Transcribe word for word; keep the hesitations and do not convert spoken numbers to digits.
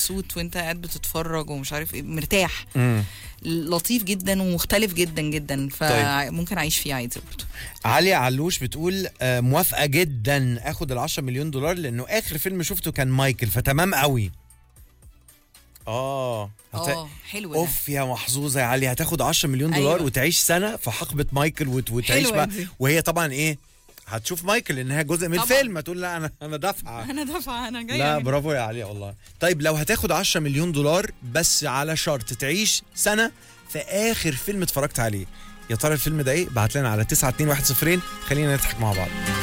مبسوط وانت قاعد بتتفرج ومش عارف ايه، مرتاح. مم. لطيف جدا ومختلف جدا جدا، فممكن اعيش فيه عادي برضه. علي علوش بتقول آه موافقه جدا اخد العشرة مليون دولار لانه اخر فيلم شفته كان مايكل، فتمام قوي. اه هت... اه حلو ده. اوف يا محظوظه يا علي، هتاخد عشرة مليون دولار. أيوة. وتعيش سنه في حقبه مايكل وت... وتعيش بقى، وهي طبعا ايه هتشوف مايكل انها جزء من الفيلم، تقول لا انا انا دافعه انا دافعه انا جايه. لا برافو يا علي والله. طيب لو هتاخد عشرة مليون دولار بس على شرط تعيش سنه في اخر فيلم اتفرجت عليه، يا ترى الفيلم ده ايه؟ بعت لنا على تسعة اتنين واحد صفر، خلينا نضحك مع بعض.